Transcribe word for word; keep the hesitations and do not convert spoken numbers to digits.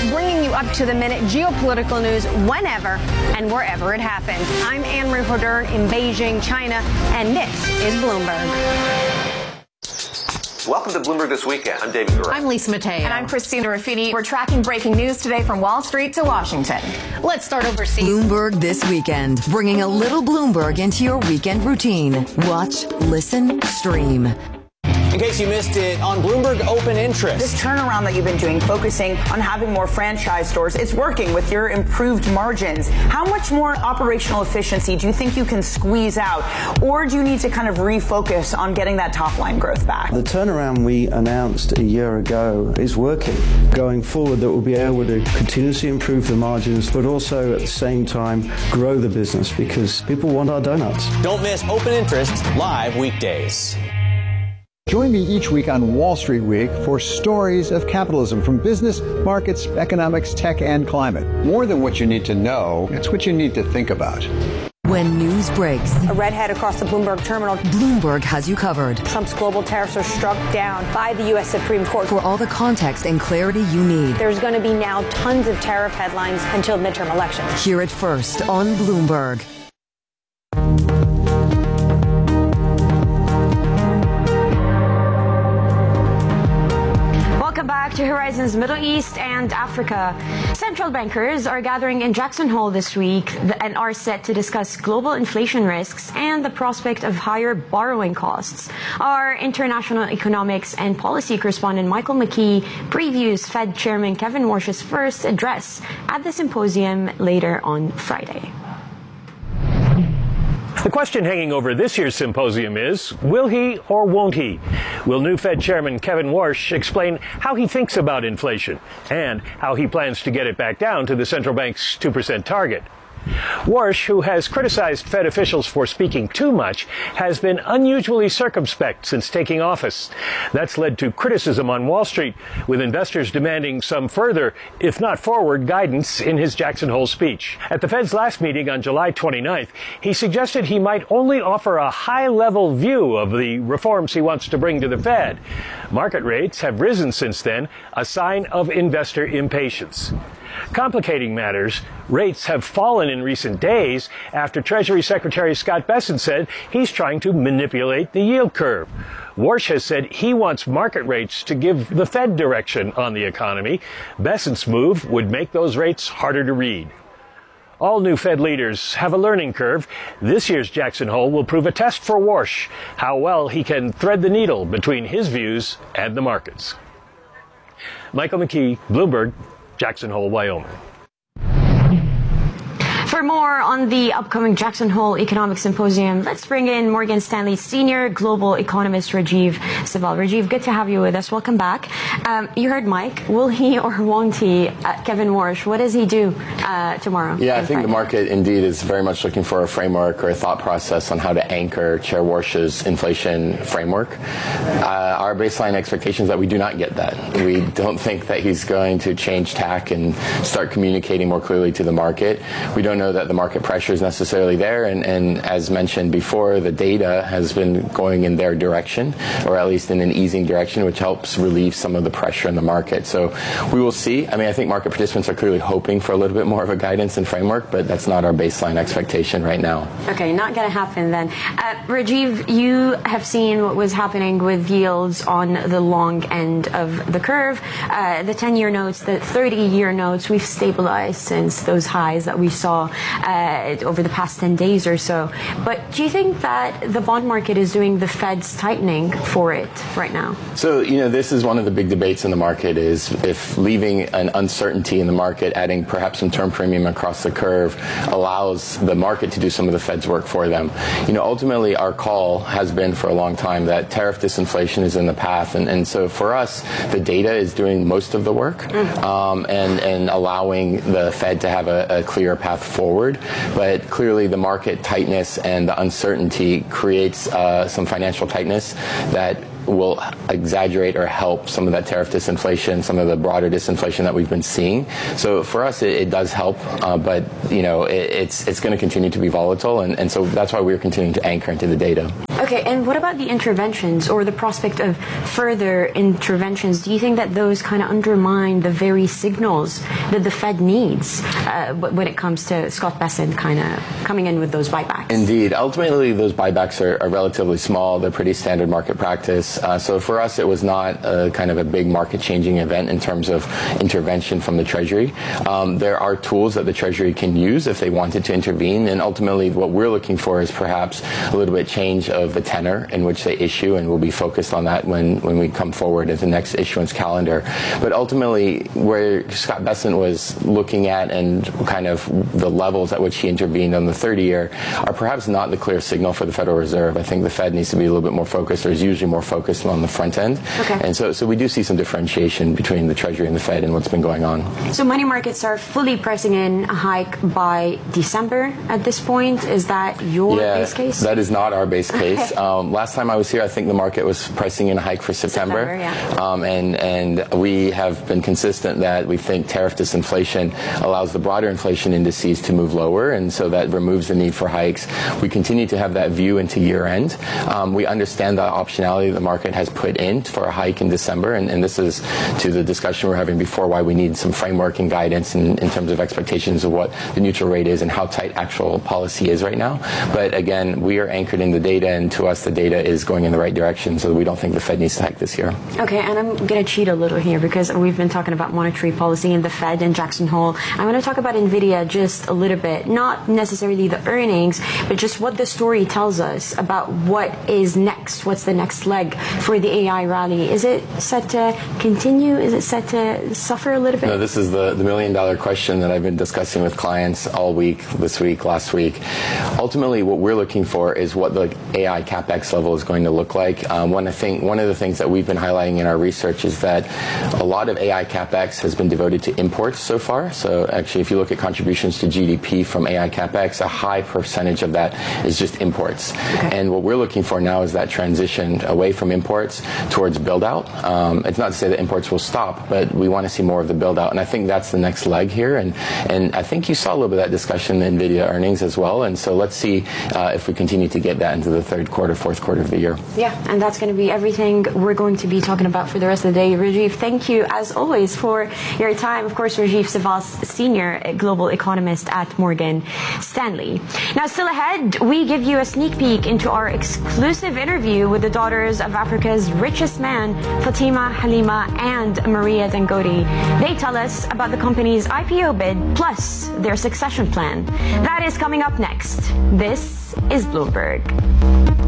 bringing you up-to-the-minute geopolitical news whenever and wherever it happens. I'm Anne-Marie Hodern in Beijing, China, and this is Bloomberg. Welcome to Bloomberg This Weekend. I'm David Gura. I'm Lisa Mateo. And I'm Christina Ruffini. We're tracking breaking news today from Wall Street to Washington. Let's start overseas. Bloomberg This Weekend, bringing a little Bloomberg into your weekend routine. Watch, listen, stream. In case you missed it, on Bloomberg Open Interest. This turnaround that you've been doing, focusing on having more franchise stores, it's working with your improved margins. How much more operational efficiency do you think you can squeeze out? Or do you need to kind of refocus on getting that top line growth back? The turnaround we announced a year ago is working. Going forward, that we'll be able to continuously improve the margins, but also at the same time grow the business because people want our donuts. Don't miss Open Interest live weekdays. Join me each week on Wall Street Week for stories of capitalism from business, markets, economics, tech, and climate. More than what you need to know, it's what you need to think about. When news breaks, A redhead across the Bloomberg terminal. Bloomberg has you covered. Trump's global tariffs are struck down by the U S Supreme Court. For all the context and clarity you need, There's going to be now tons of tariff headlines until midterm elections. hear it first on Bloomberg. Welcome back to Horizons Middle East and Africa. Central bankers are gathering in Jackson Hole this week and are set to discuss global inflation risks and the prospect of higher borrowing costs. Our international economics and policy correspondent Michael McKee previews Fed Chairman Kevin Warsh's first address at the symposium later on Friday. The question hanging over this year's symposium is, will he or won't he? Will new Fed Chairman Kevin Warsh explain how he thinks about inflation and how he plans to get it back down to the central bank's two percent target? Warsh, who has criticized Fed officials for speaking too much, has been unusually circumspect since taking office. That's led to criticism on Wall Street, with investors demanding some further, if not forward, guidance in his Jackson Hole speech. At the Fed's last meeting on July twenty-ninth, he suggested he might only offer a high-level view of the reforms he wants to bring to the Fed. Market rates have risen since then, a sign of investor impatience. Complicating matters, rates have fallen in recent days after Treasury Secretary Scott Bessent said he's trying to manipulate the yield curve. Warsh has said he wants market rates to give the Fed direction on the economy. Bessent's move would make those rates harder to read. All new Fed leaders have a learning curve. This year's Jackson Hole will prove a test for Warsh, how well he can thread the needle between his views and the markets. Michael McKee, Bloomberg, Jackson Hole, Wyoming. For more on the upcoming Jackson Hole Economic Symposium, let's bring in Morgan Stanley Senior Global Economist Rajiv Sabal. Rajiv, good to have you with us. Welcome back. Um, you heard Mike. Will he or won't he? Uh, Kevin Warsh, what does he do uh, tomorrow? Yeah, I think Friday? the market indeed is very much looking for a framework or a thought process on how to anchor Chair Warsh's inflation framework. Uh, our baseline expectation is that we do not get that. We don't think that he's going to change tack and start communicating more clearly to the market. We don't know that the market pressure is necessarily there, and, and as mentioned before, the data has been going in their direction, or at least in an easing direction, which helps relieve some of the pressure in the market. So we will see. I mean, I think market participants are clearly hoping for a little bit more of a guidance and framework, but that's not our baseline expectation right now. Okay, not going to happen then. Uh, Rajiv, you have seen what was happening with yields on the long end of the curve. Uh, the ten-year notes, the thirty-year notes, we've stabilized since those highs that we saw uh, over the past ten days or so. But do you think that the bond market is doing the Fed's tightening for it right now? So, you know, this is one of the big debates in the market, is if leaving an uncertainty in the market, adding perhaps some term premium across the curve, allows the market to do some of the Fed's work for them. You know, ultimately, our call has been for a long time that tariff disinflation is in the path. And, and so for us, the data is doing most of the work mm. um, and, and allowing the Fed to have a, a clear path forward. But clearly, the market tightness and the uncertainty creates uh, some financial tightness that will exaggerate or help some of that tariff disinflation, some of the broader disinflation that we've been seeing. So for us, it, it does help, uh, but you know, it, it's it's going to continue to be volatile, and, and so that's why we're continuing to anchor into the data. Okay, and what about the interventions or the prospect of further interventions? Do you think that those kind of undermine the very signals that the Fed needs uh, when it comes to Scott Bessent kind of coming in with those buybacks? Indeed. Ultimately, those buybacks are, are relatively small. They're pretty standard market practice. Uh, so for us, it was not a kind of a big market-changing event in terms of intervention from the Treasury. Um, there are tools that the Treasury can use if they wanted to intervene, and ultimately what we're looking for is perhaps a little bit change of the tenor in which they issue, and we'll be focused on that when, when we come forward at the next issuance calendar. But ultimately, where Scott Bessent was looking at and kind of the levels at which he intervened on the thirty-year are perhaps not the clear signal for the Federal Reserve. I think the Fed needs to be a little bit more focused, or is usually more focused on the front end. Okay. And so, so we do see some differentiation between the Treasury and the Fed and what's been going on. So money markets are fully pricing in a hike by December at this point. Is that your yeah, base case? That is not our base case. Okay. Um, last time I was here, I think the market was pricing in a hike for September. September yeah. um, and, and we have been consistent that we think tariff disinflation allows the broader inflation indices to move lower, and so that removes the need for hikes. We continue to have that view into year end. Um, we understand the optionality the market has put in for a hike in December, and, and this is to the discussion we're having before, why we need some framework and guidance in, in terms of expectations of what the neutral rate is and how tight actual policy is right now. But again, we are anchored in the data, and to us the data is going in the right direction, so we don't think the Fed needs to hike this year. Okay, and I'm going to cheat a little here because we've been talking about monetary policy and the Fed and Jackson Hole. I want to talk about NVIDIA just a little bit, not necessarily the earnings, but just what the story tells us about what is next, what's the next leg for the A I rally. Is it set to continue? Is it set to suffer a little bit? No, this is the, the million dollar question that I've been discussing with clients all week, this week, last week. Ultimately, what we're looking for is what the A I CapEx level is going to look like. Um, one, I think, one of the things that we've been highlighting in our research is that a lot of A I CapEx has been devoted to imports so far. So actually, if you look at contributions to G D P from A I CapEx, a high percentage of that is just imports. Okay. And what we're looking for now is that transition away from imports towards build-out. Um, it's not to say that imports will stop, but we want to see more of the build-out. And I think that's the next leg here. And, and I think you saw a little bit of that discussion in NVIDIA earnings as well. And so let's see uh, if we continue to get that into the third quarter, fourth quarter of the year. Yeah, and that's going to be everything we're going to be talking about for the rest of the day. Rajiv, thank you, as always, for your time. Of course, Rajiv Savas, Senior Global Economist at Morgan Stanley. Now, still ahead, we give you a sneak peek into our exclusive interview with the daughters of Africa's richest man, Fatima, Halima, and Maria Dangote. They tell us about the company's I P O bid, plus their succession plan. That is coming up next. This is Bloomberg.